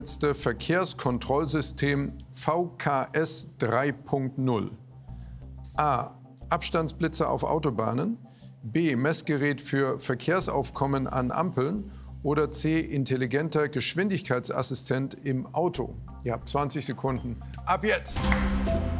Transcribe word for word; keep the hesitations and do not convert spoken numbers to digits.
Verkehrskontrollsystem V K S drei Punkt null. A. Abstandsblitzer auf Autobahnen. B. Messgerät für Verkehrsaufkommen an Ampeln. Oder C. Intelligenter Geschwindigkeitsassistent im Auto. Ihr habt zwanzig Sekunden. Ab jetzt!